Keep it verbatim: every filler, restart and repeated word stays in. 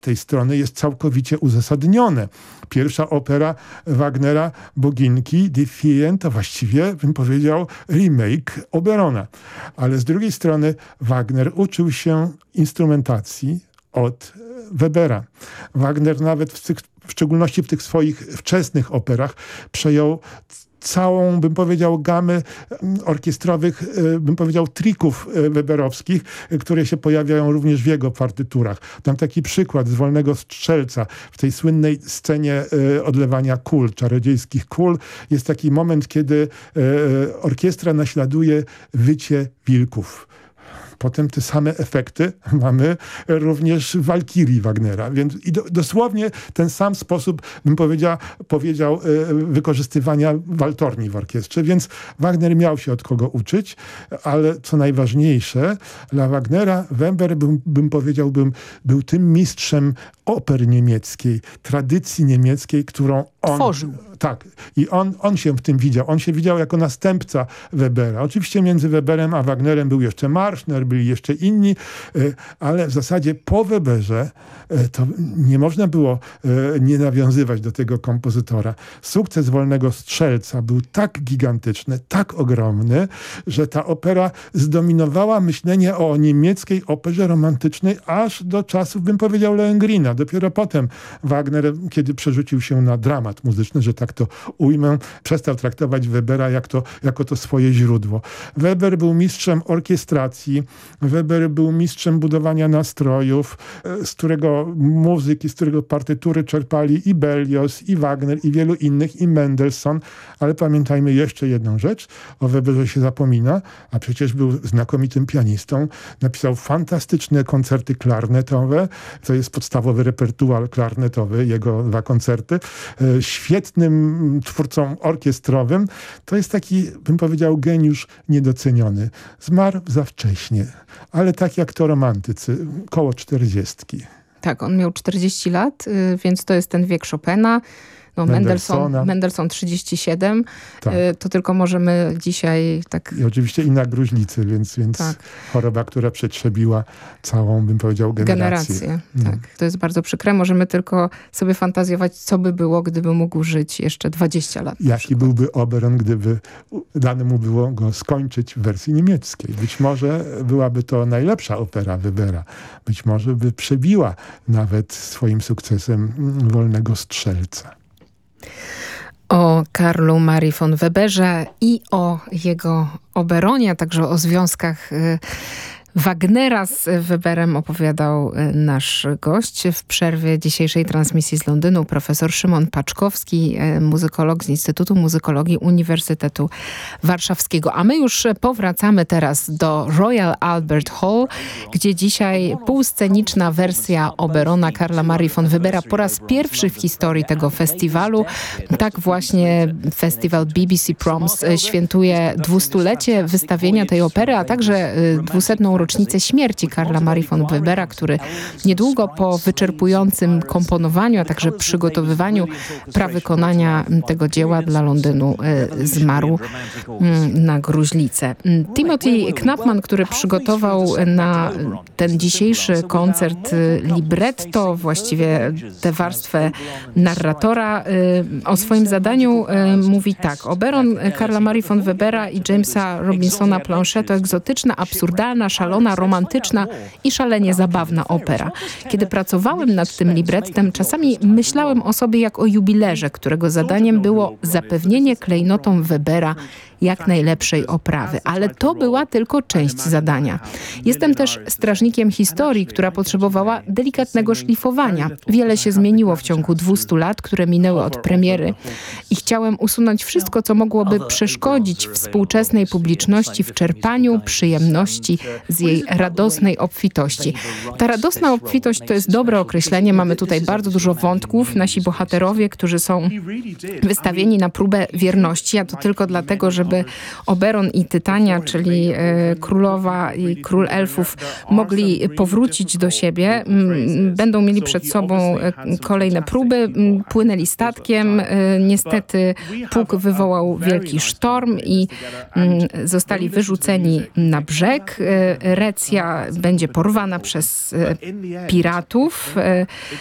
tej strony jest całkowicie uzasadnione. Pierwsza opera Wagnera, Boginki, Die Feen, to właściwie, bym powiedział, remake Oberona. Ale z drugiej strony Wagner uczył się instrumentacji od Webera. Wagner nawet w, tych, w szczególności w tych swoich wczesnych operach przejął całą, bym powiedział, gamę orkiestrowych, bym powiedział, trików weberowskich, które się pojawiają również w jego partyturach. Dam taki przykład z Wolnego Strzelca. W tej słynnej scenie odlewania kul, czarodziejskich kul, jest taki moment, kiedy orkiestra naśladuje wycie wilków. Potem te same efekty mamy również w Walkirii Wagnera. Więc i do, dosłownie ten sam sposób, bym powiedział, powiedział wykorzystywania waltorni w orkiestrze. Więc Wagner miał się od kogo uczyć, ale co najważniejsze, dla Wagnera Weber, bym, bym powiedział, bym, był tym mistrzem oper niemieckiej, tradycji niemieckiej, którą on... Tworzył. Tak. I on, on się w tym widział. On się widział jako następca Webera. Oczywiście między Weberem a Wagnerem był jeszcze Marschner, byli jeszcze inni, ale w zasadzie po Weberze to nie można było nie nawiązywać do tego kompozytora. Sukces Wolnego Strzelca był tak gigantyczny, tak ogromny, że ta opera zdominowała myślenie o niemieckiej operze romantycznej aż do czasów, bym powiedział, Lohengrina. Dopiero potem Wagner, kiedy przerzucił się na dramat muzyczny, że tak to ujmę, przestał traktować Webera jak to, jako to swoje źródło. Weber był mistrzem orkiestracji, Weber był mistrzem budowania nastrojów, z którego muzyki, z którego partytury czerpali i Berlioz, i Wagner, i wielu innych, i Mendelssohn. Ale pamiętajmy jeszcze jedną rzecz, o Weberze się zapomina, a przecież był znakomitym pianistą. Napisał fantastyczne koncerty klarnetowe, to jest podstawowy repertuar klarnetowy, jego dwa koncerty. Świetnym twórcą orkiestrowym. To jest taki, bym powiedział, geniusz niedoceniony. Zmarł za wcześnie, ale tak jak to romantycy, koło czterdziestki. Tak, on miał czterdzieści lat, więc to jest ten wiek Chopina. No, Mendelssohn, Mendelssohn trzydzieści siedem, tak. To tylko możemy dzisiaj tak... I oczywiście i na gruźlicy, więc, więc tak. Choroba, która przetrzebiła całą, bym powiedział, generację. Generację, no. Tak. To jest bardzo przykre. Możemy tylko sobie fantazjować, co by było, gdyby mógł żyć jeszcze dwadzieścia lat. Jaki byłby Oberon, gdyby dane mu było go skończyć w wersji niemieckiej. Być może byłaby to najlepsza opera Webera. Być może by przebiła nawet swoim sukcesem Wolnego Strzelca. O Karlu Marii von Weberze i o jego Oberonie, a także o związkach Wagnera z Weberem opowiadał nasz gość w przerwie dzisiejszej transmisji z Londynu, profesor Szymon Paczkowski, muzykolog z Instytutu Muzykologii Uniwersytetu Warszawskiego. A my już powracamy teraz do Royal Albert Hall, gdzie dzisiaj półsceniczna wersja Oberona Karla Marii von Webera po raz pierwszy w historii tego festiwalu. Tak właśnie festiwal B B C Proms świętuje dwustulecie wystawienia tej opery, a także dwusetną rocznicę śmierci Karla Marii von Webera, który niedługo po wyczerpującym komponowaniu, a także przygotowywaniu prawykonania tego dzieła dla Londynu zmarł na gruźlicę. Timothy Knapman, który przygotował na ten dzisiejszy koncert libretto, właściwie tę warstwę narratora, o swoim zadaniu mówi tak. Oberon Karla Marii von Webera i Jamesa Robinsona Planchet to egzotyczna, absurdalna, szalona, romantyczna i szalenie zabawna opera. Kiedy pracowałem nad tym librettem, czasami myślałem o sobie jak o jubilerze, którego zadaniem było zapewnienie klejnotom Webera jak najlepszej oprawy. Ale to była tylko część zadania. Jestem też strażnikiem historii, która potrzebowała delikatnego szlifowania. Wiele się zmieniło w ciągu dwustu lat, które minęły od premiery i chciałem usunąć wszystko, co mogłoby przeszkodzić współczesnej publiczności w czerpaniu przyjemności z jej radosnej obfitości. Ta radosna obfitość to jest dobre określenie. Mamy tutaj bardzo dużo wątków. Nasi bohaterowie, którzy są wystawieni na próbę wierności, a to tylko dlatego, żeby aby Oberon i Tytania, czyli królowa i król elfów, mogli powrócić do siebie. Będą mieli przed sobą kolejne próby. Płynęli statkiem. Niestety Puk wywołał wielki sztorm i zostali wyrzuceni na brzeg. Recja będzie porwana przez piratów.